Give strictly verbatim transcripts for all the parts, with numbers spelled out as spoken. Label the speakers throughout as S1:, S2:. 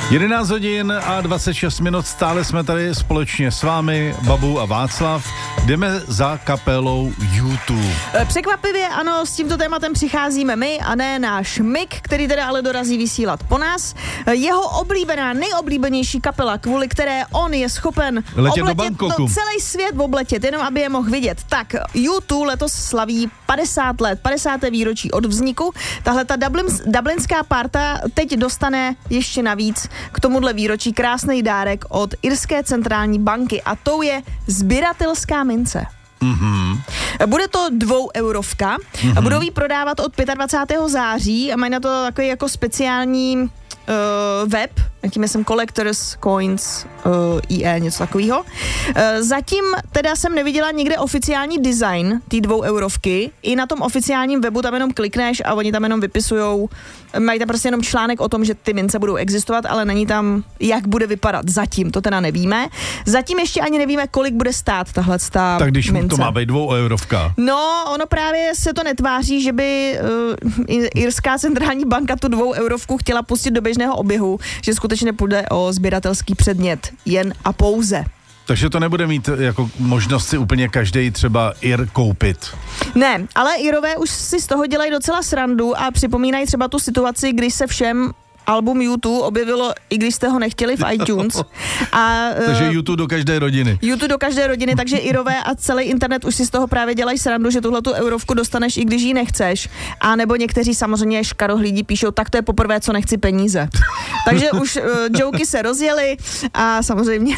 S1: jedenáct hodin a dvacet šest minut, stále jsme tady společně s vámi, Babu a Václav. Jdeme za kapelou U dva.
S2: Překvapivě ano, s tímto tématem přicházíme my a ne náš Mick, který teda ale dorazí vysílat po nás. Jeho oblíbená, nejoblíbenější kapela, kvůli které on je schopen
S1: letět
S2: obletět,
S1: do Bangkoku.
S2: No, celý svět obletět, jenom aby je mohl vidět. Tak U dva letos slaví padesát let, padesáté výročí od vzniku. Tahle ta Dublin, dublinská parta teď dostane ještě navíc k tomuhle výročí krásný dárek od Irské centrální banky a tou je sběratelská mince.
S1: Mm-hmm.
S2: Bude to dvoueurovka mm-hmm. a budou ji prodávat od dvacátého pátého září a mají na to takový jako speciální uh, web, jakým jsem Collectors Coins uh, I E, něco takového. Uh, zatím teda jsem neviděla nikde oficiální design té dvoueurovky. I na tom oficiálním webu tam jenom klikneš a oni tam jenom vypisujou, mají tam prostě jenom článek o tom, že ty mince budou existovat, ale není tam, jak bude vypadat. Zatím, to teda nevíme. Zatím ještě ani nevíme, kolik bude stát tahle ta
S1: Tak když
S2: mince.
S1: to má být dvoueurovka.
S2: No, ono právě se to netváří, že by uh, Irská centrální banka tu dvoueurovku chtěla pustit do běžného oběhu, že skutečně půjde o sběratelský předmět jen a pouze.
S1: Takže to nebude mít jako možnost si úplně každý třeba Ir koupit.
S2: Ne, ale Irové už si z toho dělají docela srandu a připomínají třeba tu situaci, kdy se všem album U dva objevilo, i když jste ho nechtěli v iTunes. A,
S1: takže U dva do každé rodiny.
S2: U dva do každé rodiny, takže Irové a celý internet už si z toho právě dělají srandu, že tuhletu eurovku dostaneš, i když ji nechceš. A nebo někteří samozřejmě škarohlídí píšou, tak to je poprvé, co nechci peníze. Takže už uh, joky se rozjeli a samozřejmě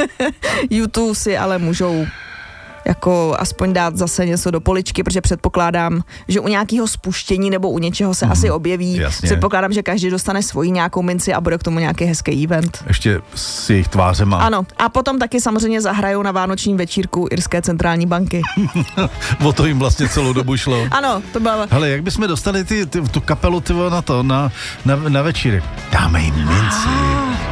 S2: U dva si ale můžou jako aspoň dát zase něco do poličky, protože předpokládám, že u nějakého spuštění nebo u něčeho se mm, asi objeví.
S1: Jasně.
S2: Předpokládám, že každý dostane svoji nějakou minci a bude k tomu nějaký hezký event.
S1: Ještě s jejich tvářema.
S2: Ano, a potom taky samozřejmě zahrajou na vánočním večírku Irské centrální banky.
S1: O to jim vlastně celou dobu šlo.
S2: Ano, to byla...
S1: Hele, jak bychom dostali ty, ty, tu kapelu ty, na to, na, na, na večírek? Dáme jim minci.